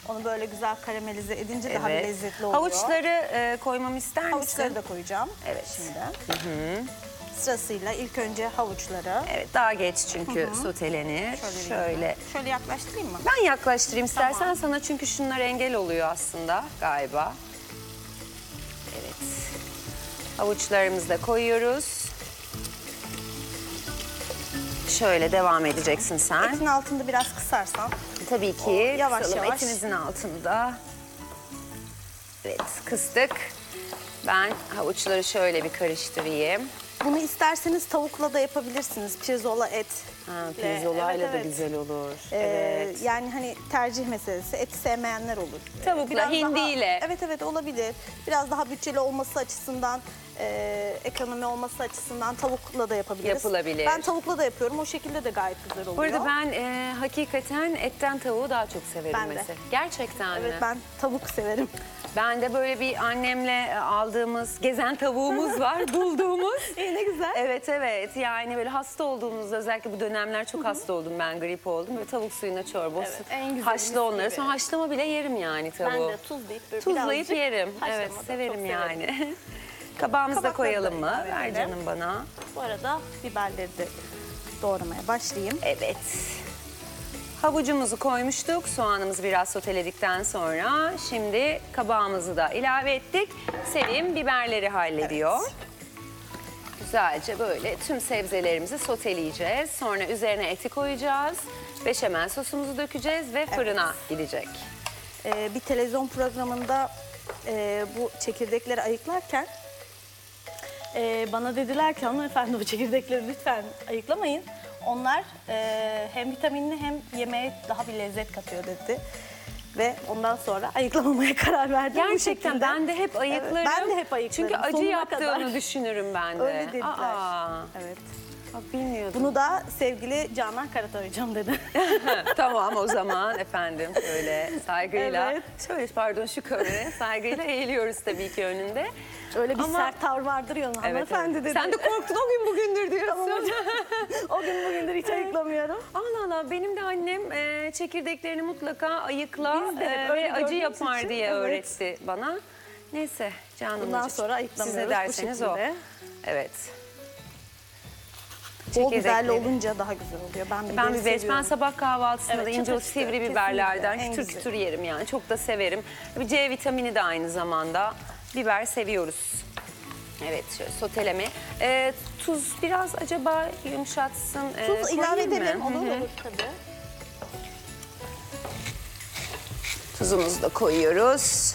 Onu böyle güzel karamelize edince daha bir Evet. lezzetli oluyor. Havuçları koymamı ister misin? Havuçları da koyacağım. Evet. Şimdi. Sırasıyla ilk önce havuçları. Evet, daha geç çünkü sotelenir. Şöyle yaklaştırayım mı? Ben yaklaştırayım istersen Tamam. sana, çünkü şunlar engel oluyor aslında galiba. Evet. Havuçlarımızı da koyuyoruz. Şöyle devam edeceksin sen. Etin altında biraz kısarsan. Tabii ki. Yavaş kısalım yavaş. etimizin altında. Evet, kıstık. Ben havuçları şöyle bir karıştırayım. Bunu isterseniz tavukla da yapabilirsiniz. Pirzola et. Ha, pirzolayla Evet, da evet. güzel olur. Yani hani tercih meselesi. Et sevmeyenler olur. Tavukla, Biraz hindiyle. Daha, evet olabilir. Biraz daha bütçeli olması açısından, ekonomi olması açısından tavukla da yapabiliriz. Yapılabilir. Ben tavukla da yapıyorum. O şekilde de gayet güzel oluyor. Bu arada ben hakikaten etten tavuğu daha çok severim Ben de. mesela. Gerçekten mi? Evet, ben tavuk severim. Ben de böyle bir annemle aldığımız gezen tavuğumuz var, bulduğumuz. Ne güzel. Evet, yani böyle hasta olduğumuzda, özellikle bu dönemler çok hasta oldum ben, grip oldum. Böyle tavuk suyuna çorba olsun. Evet, en güzeli, mis haşla onları. gibi. Sonra haşlama bile yerim yani tavuğu. Ben de tuzlayıp böyle Tuzlayıp birazcık yerim. Evet, haşlamada severim çok yani. Kabağımızı da Kabakları koyalım da mı? ilave Ver edelim. canım bana. Bu arada biberleri de doğramaya başlayayım. Evet. Havucumuzu koymuştuk. Soğanımızı biraz soteledikten sonra şimdi kabağımızı da ilave ettik. Sevim biberleri hallediyor. Evet. Güzelce böyle tüm sebzelerimizi soteleyeceğiz. Sonra üzerine eti koyacağız. Beşamel sosumuzu dökeceğiz ve fırına gidecek. Bir televizyon programında bu çekirdekleri ayıklarken bana dediler ki hanımefendi bu çekirdekleri lütfen ayıklamayın. Onlar hem vitaminli hem yemeğe daha bir lezzet katıyor dedi. Ve ondan sonra ayıklamamaya karar verdim. Bu Gerçekten şekilde. ben de hep ayıklarım. Evet, ben de hep ayıklarım. Çünkü acı Sonuna yaptığını kadar. düşünürüm ben de. Öyle dediler. Aa, Evet. bak bilmiyordum. Bunu da sevgili Canan Karataş'cığım dedi. Tamam o zaman efendim, şöyle saygıyla, Evet. şöyle pardon şu kameraya saygıyla eğiliyoruz tabii ki önünde. Öyle bir Ama- sert tavır vardır ya hanımefendi dedi. Sen de korktun o gün bugündür diyorsun. O gün bugündür hiç ayıklamıyorum. Allah Allah, benim de annem çekirdeklerini mutlaka ayıkla Biz de hep öyle ve acı gördüğümüz yapar için, diye evet. öğretti bana. Neyse Canan Bundan Hocam, sonra ayıklamıyoruz siz ne derseniz bu o. şekilde. Evet. Bol biberli Çekirdekleri. olunca daha güzel oluyor. Ben Ben biberi ben seviyorum. sabah kahvaltısında Evet, da ince çıtır o çıtır, sivri biberlerden kesinlikle, en kütür güzeli. kütür yerim yani. Çok da severim. Bir C vitamini de aynı zamanda. Biber seviyoruz. Evet, şöyle soteleme. Tuz biraz acaba yumuşatsın. Tuz ilave koyayım mı? edelim. Hı Olur hı. olur tabii. Tuzumuzu da koyuyoruz.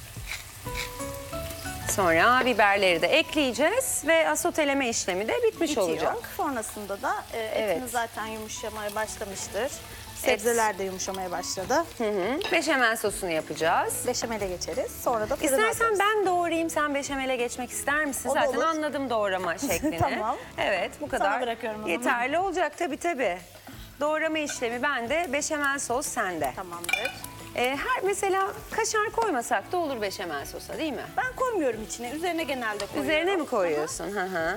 Sonra biberleri de ekleyeceğiz ve soteleme işlemi de bitmiş Bitiyor. olacak. Sonrasında da Evet. etimiz zaten yumuşamaya başlamıştır. Sebzeler de yumuşamaya başladı. Hı. Beşamel sosunu yapacağız. Beşamele geçeriz. Sonra da fırına İstersen atarız. ben doğrayayım, sen beşamele geçmek ister misin? O da Zaten olur. anladım doğrama şeklini. Tamam. Evet, bu Sana kadar bırakıyorum o zaman. yeterli olacak tabii. Doğrama işlemi bende, beşamel sos sende. Tamamdır. Mesela kaşar koymasak da olur beşamel sosa, değil mi? Ben koymuyorum içine. Üzerine genelde koyuyorum. Üzerine mi koyuyorsun? Hı hı.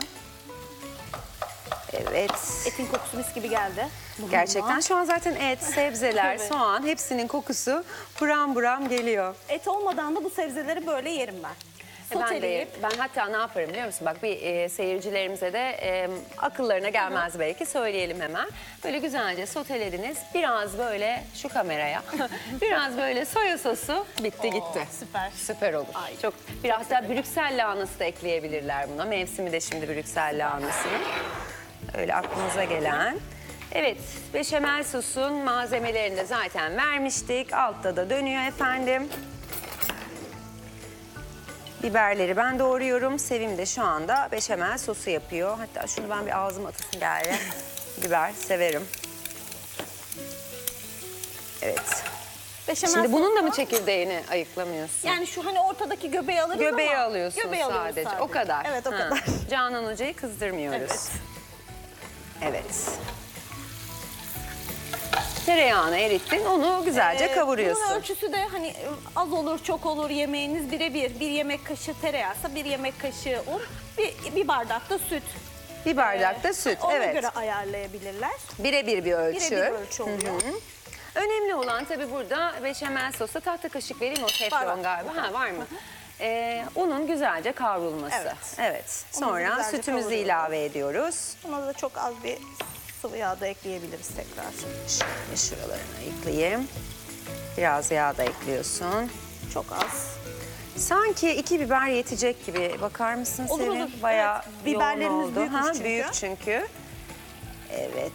Evet. Etin kokusu mis gibi geldi. Gerçekten şu an zaten et, sebzeler, Evet. soğan hepsinin kokusu buram buram geliyor. Et olmadan da bu sebzeleri böyle yerim ben. Ben hatta ne yaparım biliyor musun? Bak bir seyircilerimize de akıllarına gelmez belki, söyleyelim hemen. Böyle güzelce sotelediniz. Biraz böyle şu kameraya. Biraz böyle soya sosu bitti gitti. süper. Süper olur. Ay, çok biraz da Brüksel lahanası da ekleyebilirler buna. Mevsimi de şimdi Brüksel lahanasının. Öyle aklınıza gelen. Evet, beşamel sosun malzemelerini de zaten vermiştik. Altta da dönüyor efendim. Biberleri ben doğruyorum. Sevim de şu anda beşamel sosu yapıyor. Hatta şunu ben bir ağzıma atasım geldi. Biber severim. Evet. Beşamel Şimdi bunun da mı sosu- çekirdeğini ayıklamıyorsun? Yani şu hani ortadaki göbeği alırız Göbeği ama. alıyorsun göbeği alıyoruz sadece. O kadar. Evet o Ha. kadar. Canan Hoca'yı kızdırmıyoruz. Evet. Evet. Tereyağını erittin, onu güzelce kavuruyorsun. Bunun ölçüsü de hani az olur çok olur yemeğiniz birebir. Bir yemek kaşığı tereyağsa bir yemek kaşığı un, bir bardak da süt. Bir bardak da süt, Ona evet. göre ayarlayabilirler. Birebir bir ölçü. Birebir ölçü oluyor. Önemli olan tabii burada beşamel sosta tahta kaşık vereyim, o teflon Var. galiba. Ha, var mı? Unun güzelce kavrulması. Evet. Evet. Unu Sonra güzelce sütümüzü kavuruyoruz. ilave ediyoruz. Buna da çok az bir sıvı yağ da ekleyebiliriz tekrar. Şöyle şuralarını ayıklayayım. Biraz yağ da ekliyorsun. Çok az. Sanki 2 biber yetecek gibi. Bakar mısın Olur, Sevim? olur. Bayağı Evet. yoğun Biberlerimiz oldu. büyükmüş çünkü. Büyük çünkü. Evet.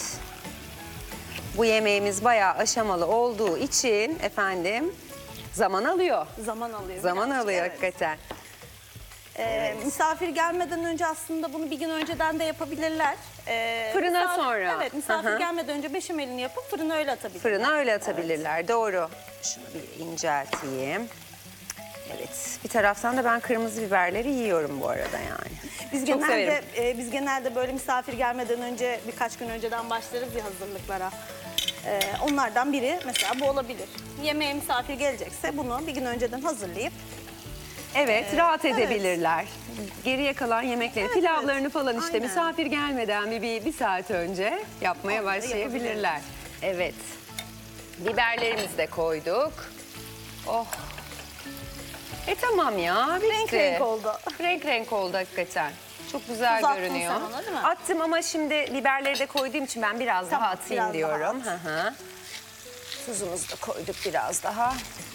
Bu yemeğimiz bayağı aşamalı olduğu için efendim zaman alıyor. Zaman alıyor. Zaman birazcık, alıyor evet. hakikaten. Misafir gelmeden önce aslında bunu bir gün önceden de yapabilirler. Fırına sonra. Evet, misafir Hı hı. gelmeden önce beşamelini yapıp fırına öyle atabilirler. Fırına öyle atabilirler. Doğru. Şunu bir incelteyim. Evet. Bir taraftan da ben kırmızı biberleri yiyorum bu arada yani. Biz Çok genelde severim. biz genelde böyle misafir gelmeden önce birkaç gün önceden başlarız ya hazırlıklara. Onlardan biri mesela bu olabilir. Yemeğe misafir gelecekse bunu bir gün önceden hazırlayıp Evet, rahat evet. edebilirler. Geriye kalan yemekleri, Evet, pilavlarını evet. falan işte Aynen. misafir gelmeden bir saat önce yapmaya Onları başlayabilirler. Evet. Biberlerimizi de koyduk. Oh. Tamam ya, bitti. renk renk oldu. Renk renk oldu hakikaten. Çok güzel Tuz attın görünüyor. sen ona, değil mi? Attım ama şimdi biberleri de koyduğum için ben biraz Tamam, daha atayım biraz daha diyorum. at. Hı hı. Tuzumuzu da koyduk biraz daha.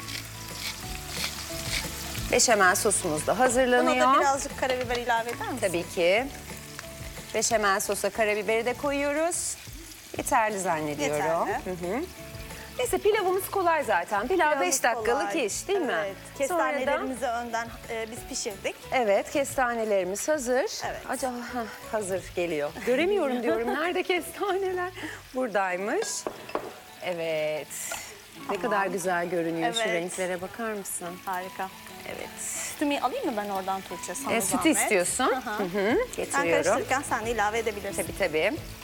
Beşamel sosumuz da hazırlanıyor. Buna da birazcık karabiber ilave eder misin? Tabii ki. Beşamel sosa karabiberi de koyuyoruz. Yeterli zannediyorum. Yeterli. Hı hı. Neyse pilavımız kolay zaten. Pilav 5 Pilavımız dakikalık kolay. iş değil mi? Evet. Sonra da Kestanelerimizi önden biz pişirdik. evet, kestanelerimiz hazır. Evet. Acaba hazır geliyor. Göremiyorum diyorum. Nerede kestaneler? Buradaymış. Evet. Ne kadar güzel görünüyor. Şu Evet. renklere bakar mısın? Harika. Evet. Sütümü alayım mı ben oradan Tuğçe? Sana Sütü zahmet. istiyorsun. Hı hı. Hı hı. Ben Getiriyorum. karıştırırken sen de ilave edebilirsin. Tabii tabii.